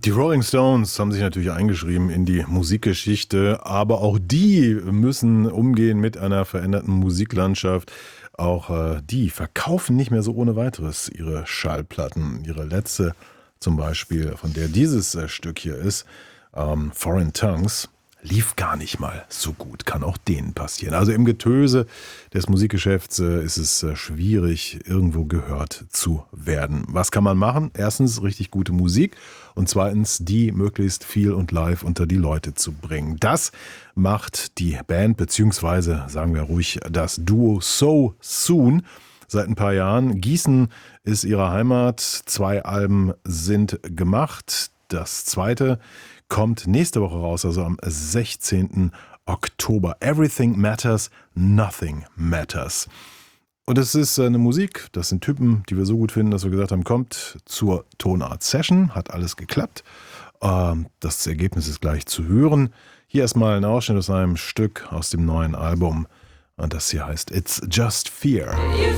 Die Rolling Stones haben sich natürlich eingeschrieben in die Musikgeschichte, aber auch die müssen umgehen mit einer veränderten Musiklandschaft. Auch die verkaufen nicht mehr so ohne weiteres ihre Schallplatten. Ihre letzte zum Beispiel, von der dieses Stück hier ist, Foreign Tongues, lief gar nicht mal so gut. Kann auch denen passieren. Also im Getöse des Musikgeschäfts ist es schwierig, irgendwo gehört zu werden. Was kann man machen? Erstens richtig gute Musik und zweitens die möglichst viel und live unter die Leute zu bringen. Das macht die Band, beziehungsweise sagen wir ruhig das Duo So Soon seit ein paar Jahren. Gießen ist ihre Heimat. 2 Alben sind gemacht. Das zweite kommt nächste Woche raus, also am 16. Oktober. Everything Matters, Nothing Matters. Und es ist eine Musik, das sind Typen, die wir so gut finden, dass wir gesagt haben, kommt zur Tonart Session, hat alles geklappt. Das Ergebnis ist gleich zu hören. Hier erstmal ein Ausschnitt aus einem Stück aus dem neuen Album. Und das hier heißt It's Just Fear.